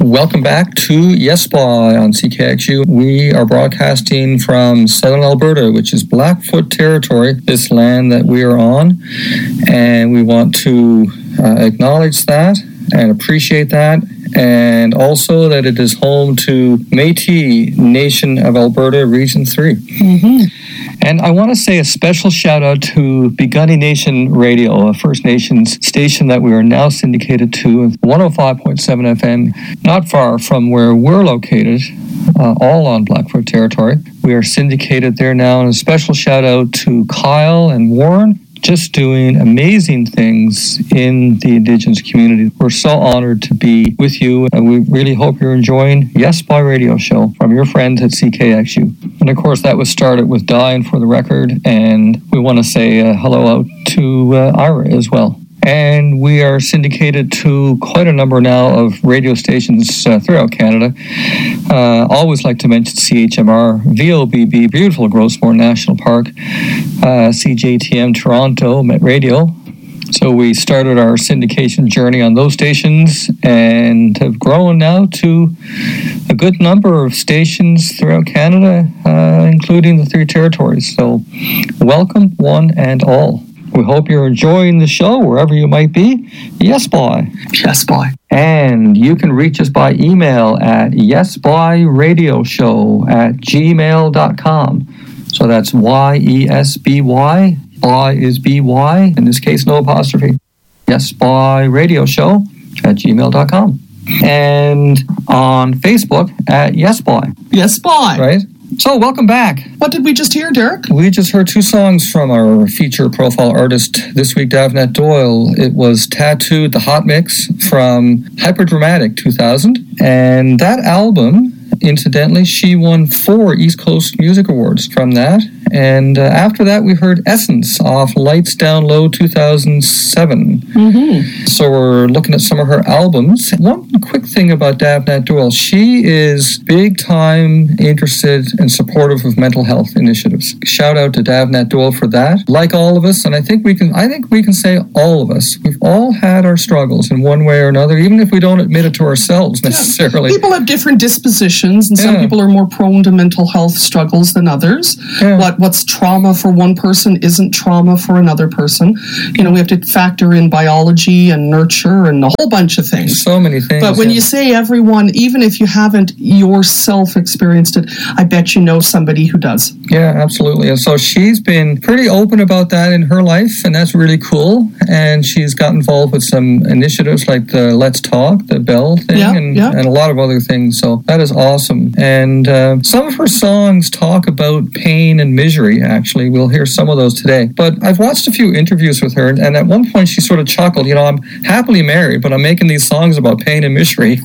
Welcome back to Yes Boy on CKXU. We are broadcasting from southern Alberta, which is Blackfoot territory, this land that we are on. And we want to acknowledge that and appreciate that. And also that it is home to Métis Nation of Alberta, Region 3. Mm-hmm. And I want to say a special shout out to Piikani Nation Radio, a First Nations station that we are now syndicated to, 105.7 FM, not far from where we're located, all on Blackfoot territory. We are syndicated there now, and a special shout out to Kyle and Warren, just doing amazing things in the Indigenous community. We're so honored to be with you, and we really hope you're enjoying Yes Boy Radio Show from your friends at CKXU. And of course, that was started with Dying for the Record, and we want to say hello out to Ira as well. And we are syndicated to quite a number now of radio stations throughout Canada. Always like to mention CHMR, VOBB, beautiful Grossmore National Park, CJTM Toronto, Met Radio. So we started our syndication journey on those stations and have grown now to a good number of stations throughout Canada, including the 3 territories. So welcome one and all. We hope you're enjoying the show wherever you might be. Yes, boy. Yes, boy. And you can reach us by email at yesbyradioshow@gmail.com. So that's YESBY. Boy is BY. In this case, no apostrophe. yesbyradioshow@gmail.com. And on Facebook at Yes Boy. Yes, boy. Right? So, welcome back. What did we just hear, Derek? We just heard 2 songs from our feature profile artist this week, Davnette Doyle. It was Tattooed, the Hot Mix from Hyperdramatic 2000. And that album, incidentally, she won 4 East Coast Music Awards from that. And after that, we heard Essence off Lights Down Low 2007. Mm-hmm. So we're looking at some of her albums. One quick thing about Davnette Doyle, she is big time interested and supportive of mental health initiatives. Shout out to Davnette Doyle for that. Like all of us, and I think we can say all of us, we've all had our struggles in one way or another, even if we don't admit it to ourselves necessarily. Yeah. People have different dispositions, and some people are more prone to mental health struggles than others. Yeah. What's trauma for one person isn't trauma for another person. You know, we have to factor in biology and nurture and a whole bunch of things. So many things. But when you say everyone, even if you haven't yourself experienced it, I bet you know somebody who does. Yeah, absolutely. And so she's been pretty open about that in her life, and that's really cool. And she's got involved with some initiatives like the Let's Talk, the Bell thing, and a lot of other things. So that is awesome. And some of her songs talk about pain and misery, actually. We'll hear some of those today. But I've watched a few interviews with her, and at one point she sort of chuckled, you know, I'm happily married, but I'm making these songs about pain and misery.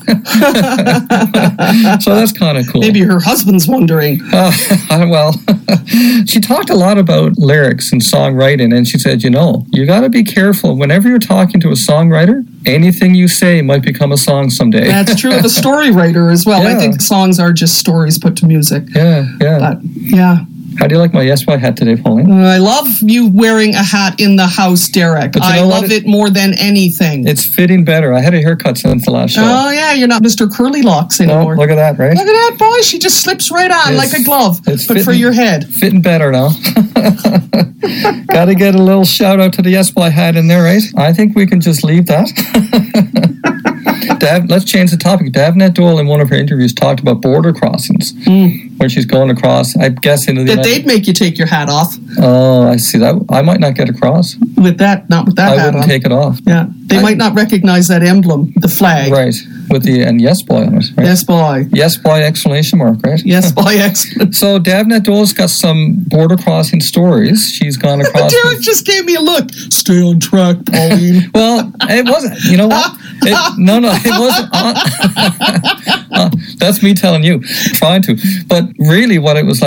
So that's kind of cool. Maybe her husband's wondering. Well, she talked a lot about lyrics and songwriting, and she said, you know, you got to be careful. Whenever you're talking to a songwriter, anything you say might become a song someday. That's true of a story writer as well. Yeah. I think songs are just stories put to music. Yeah. But, yeah. How do you like my Yes Boy hat today, Pauline? I love you wearing a hat in the house, Derek. I love it more than anything. It's fitting better. I had a haircut since the last show. Oh, yeah. You're not Mr. Curly Locks anymore. No, look at that, right? Look at that, boy. She just slips right on like a glove, but for your head. Fitting better now. Got to get a little shout out to the Yes Boy hat in there, right? I think we can just leave that. Let's change the topic. Davnette Doyle in one of her interviews talked about border crossings, where she's going across, I guess, into the they'd make you take your hat off. Oh, I see that. I might not get across. Not with that hat on. I wouldn't take it off. Yeah. They might not recognize that emblem, the flag. Right. With the and Yes Boy on it. Right? Yes Boy. Yes Boy exclamation mark, right? Yes Boy exclamation. So Davnette Doyle's got some border crossing stories. She's gone across. Derek just gave me a look. Stay on track, Pauline. Well, it wasn't. You know what? It wasn't. That's me telling you, trying to. But really, what it was like,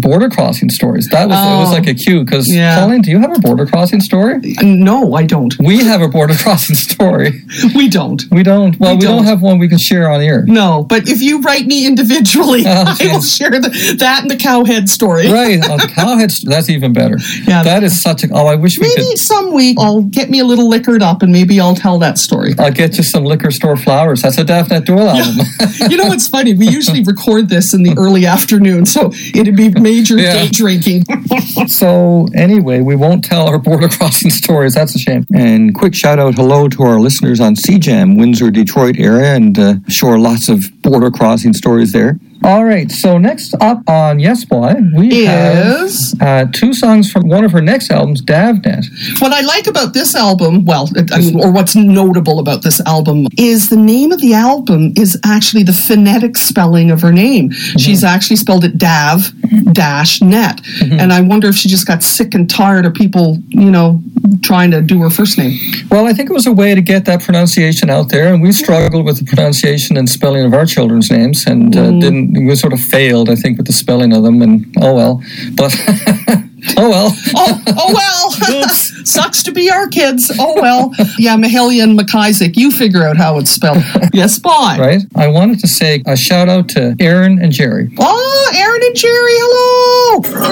border crossing stories. It was like a cue because Colleen, do you have a border crossing story? No, I don't. We have a border crossing story. We don't. We don't. Well, we don't have one we can share on air. No, but if you write me individually, I will share that and the cowhead story. Right. The cowhead. That's even better. Yeah. That is such a. Oh, I wish we could. Maybe some week I'll get me a little liquored up and maybe I'll tell that story. I'll get you some liquor store flowers. That's a Daphnet Doyle album. Yeah. You know what's funny? We usually record this in the early afternoon, so it'd be major day drinking. So anyway, we won't tell our border crossing stories. That's a shame. And quick shout out hello to our listeners on CJAM, Windsor, Detroit area, and sure, lots of border crossing stories there. All right, so next up on Yes Boy, we have 2 songs from one of her next albums, Davnet. What I like about this album, or what's notable about this album, is the name of the album is actually the phonetic spelling of her name. Mm-hmm. She's actually spelled it Dav-Net. Mm-hmm. And I wonder if she just got sick and tired of people, trying to do her first name. Well, I think it was a way to get that pronunciation out there, and we struggled with the pronunciation and spelling of our children's names, and we sort of failed, I think, with the spelling of them, and oh well. But oh well. Oh well. Oops. Sucks to be our kids. Oh well. Yeah, Mahalia and McIsaac, you figure out how it's spelled. Yes, bye. Right. I wanted to say a shout out to Aaron and Jerry. Oh, Aaron and Jerry,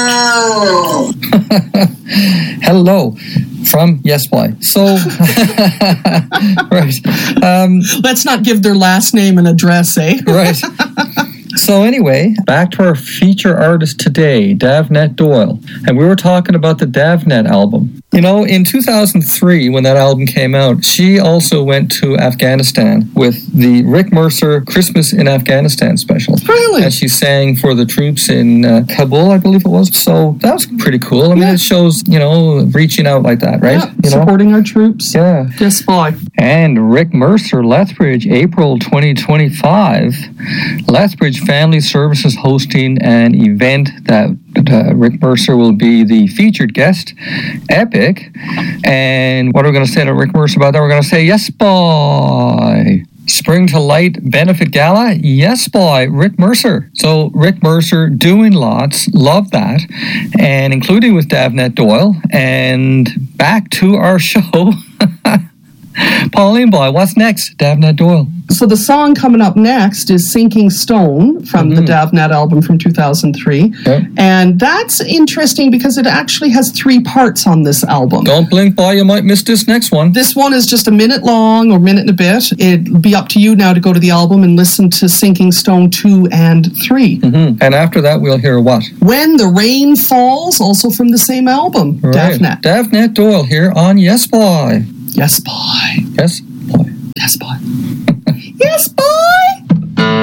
hello. Hello. From Yes Boy. So, right. Let's not give their last name and address, eh? Right. So anyway, back to our feature artist today, Davnet Doyle. And we were talking about the Davnet album. In 2003, when that album came out, she also went to Afghanistan with the Rick Mercer Christmas in Afghanistan special. Really? And she sang for the troops in Kabul, I believe it was. So that was pretty cool. I mean, it shows, reaching out like that, right? Yeah, supporting our troops. Yeah. Yes, boy. And Rick Mercer, Lethbridge, April 2025. Lethbridge Family Services hosting an event that Rick Mercer will be the featured guest. Epic. And what are we going to say to Rick Mercer about that? We're going to say, yes, boy. Spring to Light Benefit Gala? Yes, boy, Rick Mercer. So Rick Mercer doing lots. Love that. And including with Davnet Doyle. And back to our show. Pauline Boy, what's next? Davnet Doyle. So the song coming up next is Sinking Stone from the Davnet album from 2003. Yep. And that's interesting because it actually has 3 parts on this album. Don't blink, boy, you might miss this next one. This one is just a minute long or minute and a bit. It'll be up to you now to go to the album and listen to Sinking Stone 2 and 3. Mm-hmm. And after that, we'll hear what? When the Rain Falls, also from the same album, right. Davnet. Davnet Doyle here on Yes Boy. Yes, boy. Yes, boy. Yes, boy. Yes, boy.